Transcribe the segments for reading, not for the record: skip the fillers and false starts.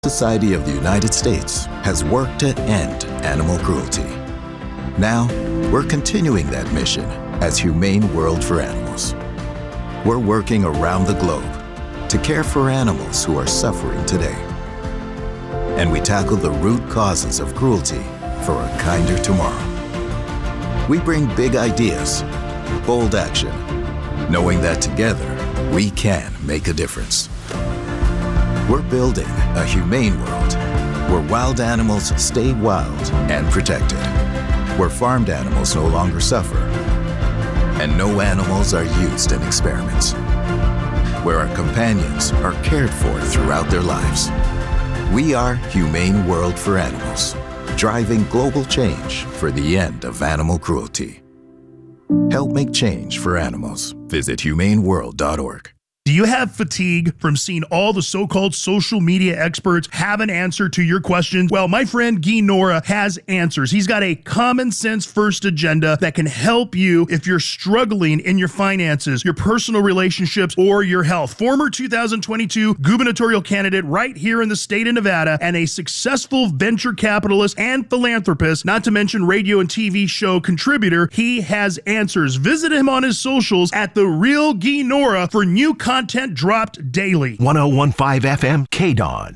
Society of the United States has worked to end animal cruelty. Now, we're continuing that mission as Humane World for Animals. We're working around the globe to care for animals who are suffering today. And we tackle the root causes of cruelty for a kinder tomorrow. We bring big ideas, bold action, knowing that together we can make a difference. We're building a humane world where wild animals stay wild and protected, where farmed animals no longer suffer, and no animals are used in experiments, where our companions are cared for throughout their lives. We are Humane World for Animals, driving global change for the end of animal cruelty. Help make change for animals. Visit humaneworld.org. Do you have fatigue from seeing all the so-called social media experts have an answer to your questions? Well, my friend Guy Nora has answers. He's got a common sense first agenda that can help you if you're struggling in your finances, your personal relationships, or your health. Former 2022 gubernatorial candidate right here in the state of Nevada and a successful venture capitalist and philanthropist, not to mention radio and TV show contributor, he has answers. Visit him on his socials at The Real Guy Nora for new content dropped daily. 101.5 FM, KDON.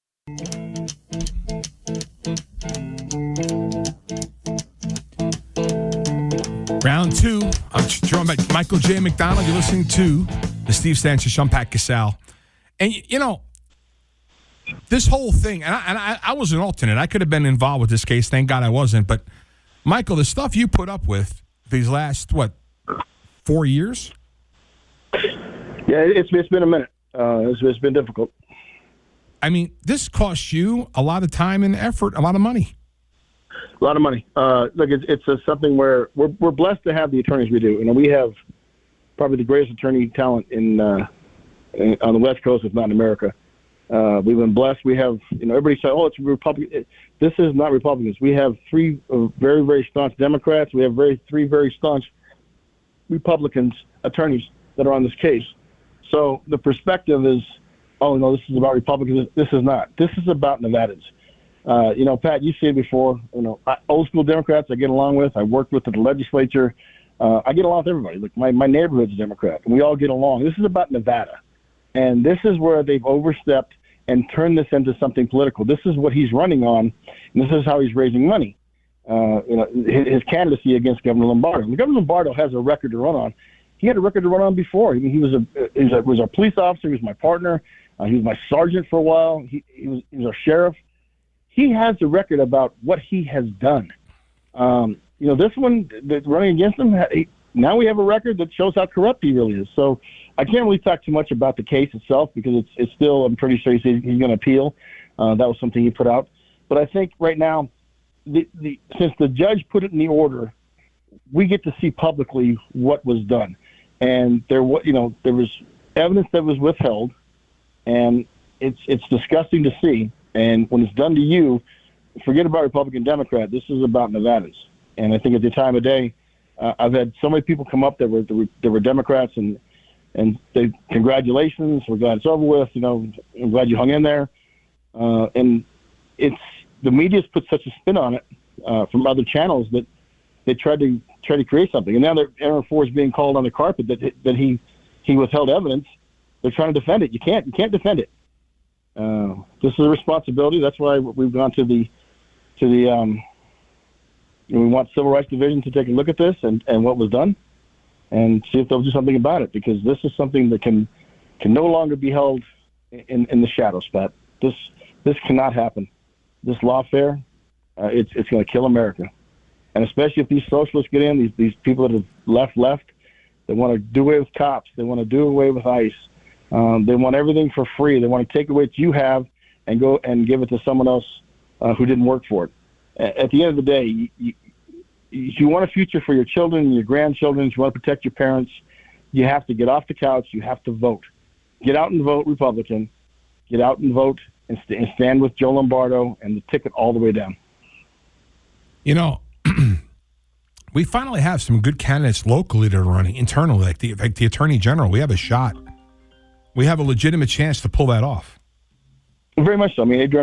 Round two. I'm joined by Michael J. McDonald. You're listening to the Steve Sanchez, I'm Pat Casale. And, you know, this whole thing, and I was an alternate. I could have been involved with this case. Thank God I wasn't. But, Michael, the stuff you put up with these last, 4 years? Yeah, it's been a minute. It's been difficult. I mean, this costs you a lot of time and effort, a lot of money. A lot of money. Look, it's something where we're blessed to have the attorneys we do. You know, we have probably the greatest attorney talent on the West Coast, if not in America. We've been blessed. We have, everybody says, "Oh, it's Republican." This is not Republicans. We have three very, very staunch Democrats. We have three very staunch Republicans attorneys that are on this case. So the perspective is, oh, no, this is about Republicans. This is not. This is about Nevadans. Pat, you've seen it before. Old school Democrats I get along with. I worked with at the legislature. I get along with everybody. Look, my neighborhood's a Democrat, and we all get along. This is about Nevada. And this is where they've overstepped and turned this into something political. This is what he's running on, and this is how he's raising money. His candidacy against Governor Lombardo. And Governor Lombardo has a record to run on. He had a record to run on before. I mean, he was a police officer. He was my partner. He was my sergeant for a while. He was our sheriff. He has a record about what he has done. This one that's running against him, now we have a record that shows how corrupt he really is. So I can't really talk too much about the case itself because it's still, I'm pretty sure he's going to appeal. That was something he put out. But I think right now, since the judge put it in the order, we get to see publicly what was done. And there was evidence that was withheld, and it's disgusting to see. And when it's done to you, forget about Republican, Democrat. This is about Nevadans. And I think at the time of day, I've had so many people come up that were Democrats, and they congratulations. We're glad it's over with. I'm glad you hung in there. And the media's put such a spin on it from other channels that they tried to create something, and now Aaron Ford is being called on the carpet that he withheld evidence. They're trying to defend it. You can't defend it. This is a responsibility. That's why we've gone to the we want Civil Rights Division to take a look at this and what was done, and see if they'll do something about it, because this is something that can no longer be held in the shadows, Pat. This cannot happen. This lawfare, it's going to kill America. And especially if these socialists get in, these people that have left, they want to do away with cops. They want to do away with ICE. They want everything for free. They want to take away what you have and go and give it to someone else who didn't work for it. At the end of the day, you want a future for your children and your grandchildren. You want to protect your parents. You have to get off the couch. You have to vote. Get out and vote Republican. Get out and vote and stand with Joe Lombardo and the ticket all the way down. We finally have some good candidates locally that are running internally, like the Attorney General. We have a shot. We have a legitimate chance to pull that off. Very much so. I mean, Adrian